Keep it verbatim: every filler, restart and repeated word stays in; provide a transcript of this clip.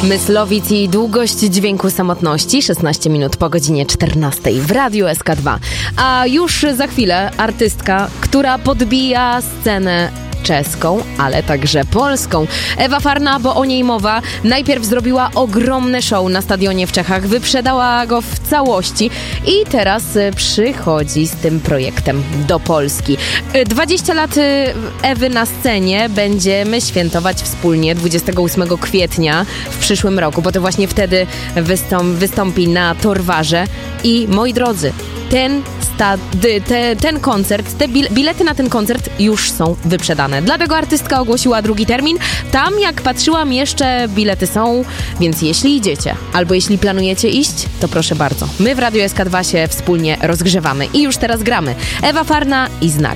Myslowic i długość dźwięku samotności, szesnaście minut po godzinie czternastej w Radiu S K dwa. A już za chwilę artystka, która podbija scenę czeską, ale także polską. Ewa Farna, bo o niej mowa, najpierw zrobiła ogromne show na stadionie w Czechach, wyprzedała go w całości i teraz przychodzi z tym projektem do Polski. dwadzieścia lat Ewy na scenie będziemy świętować wspólnie dwudziestego ósmego kwietnia w przyszłym roku, bo to właśnie wtedy wystąp, wystąpi na Torwarze i moi drodzy, ten, sta, te, ten koncert, te bilety na ten koncert już są wyprzedane. Dlatego artystka ogłosiła drugi termin. Tam, jak patrzyłam, jeszcze bilety są, więc jeśli idziecie, albo jeśli planujecie iść, to proszę bardzo. My w Radiu S K dwa się wspólnie rozgrzewamy i już teraz gramy. Ewa Farna i Znak.